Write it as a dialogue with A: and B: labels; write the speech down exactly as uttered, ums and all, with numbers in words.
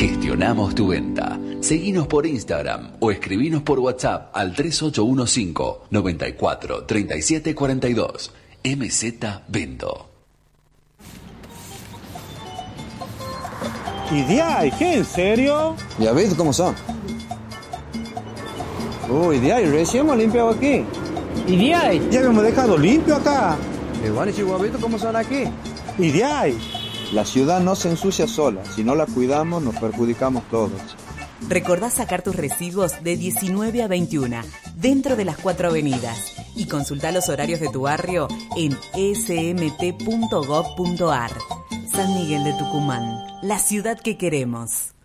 A: Gestionamos tu venta. Seguinos por Instagram o escribinos por WhatsApp al tres ocho uno cinco, nueve cuatro, tres siete cuatro dos. M Z Vendo.
B: ¿Y de ahí? ¿Qué? ¿En serio?
C: Ya ves cómo son. Uy, de ahí, recién hemos limpiado aquí.
B: ¿Y de ahí? Ya hemos dejado limpio acá.
C: Igual y Chihuahuito, ¿cómo son aquí?
B: ¿Y de ahí?
C: La ciudad no se ensucia sola. Si no la cuidamos, nos perjudicamos todos.
D: Recordá sacar tus residuos de diecinueve a veintiuna, dentro de las cuatro avenidas. Y consultá los horarios de tu barrio en e s m t punto gov punto a r. San Miguel de Tucumán, la ciudad que queremos.